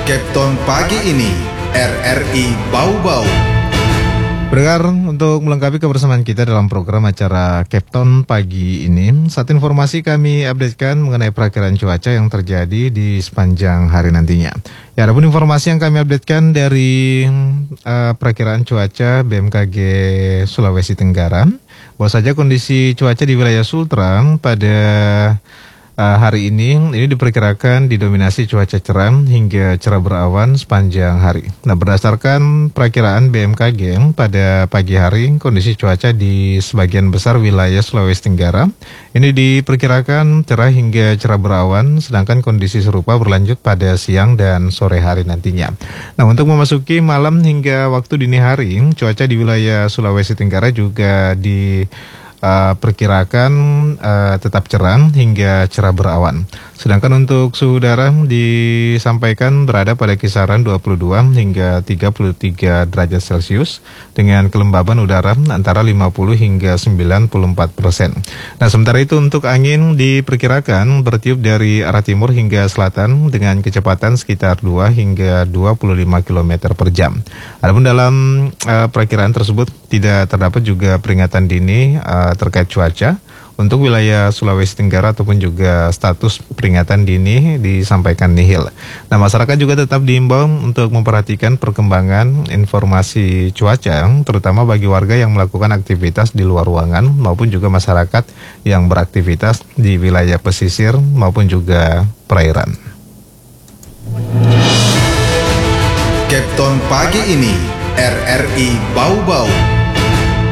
Kepton pagi ini, RRI Bau-Bau. Pendengar, untuk melengkapi kebersamaan kita dalam program acara Kepton pagi ini, satu informasi kami updatekan mengenai perakiraan cuaca yang terjadi di sepanjang hari nantinya. Ya, adapun informasi yang kami updatekan dari perakiraan cuaca BMKG Sulawesi Tenggara, bahwa saja kondisi cuaca di wilayah Sultra pada hari ini diperkirakan didominasi cuaca cerah hingga cerah berawan sepanjang hari. Nah, berdasarkan perakiraan BMKG pada pagi hari, kondisi cuaca di sebagian besar wilayah Sulawesi Tenggara ini diperkirakan cerah hingga cerah berawan, sedangkan kondisi serupa berlanjut pada siang dan sore hari nantinya. Nah, untuk memasuki malam hingga waktu dini hari, cuaca di wilayah Sulawesi Tenggara juga perkirakan tetap cerah hingga cerah berawan. Sedangkan untuk suhu udara disampaikan berada pada kisaran 22 hingga 33 derajat Celcius dengan kelembaban udara antara 50 hingga 94%. Nah, sementara itu untuk angin diperkirakan bertiup dari arah timur hingga selatan dengan kecepatan sekitar 2 hingga 25 km per jam. Adapun dalam perakiraan tersebut tidak terdapat juga peringatan dini terkait cuaca. Untuk wilayah Sulawesi Tenggara ataupun juga status peringatan dini disampaikan nihil. Nah, masyarakat juga tetap diimbau untuk memperhatikan perkembangan informasi cuaca, terutama bagi warga yang melakukan aktivitas di luar ruangan maupun juga masyarakat yang beraktivitas di wilayah pesisir maupun juga perairan. Kepton pagi ini, RRI Bau-Bau.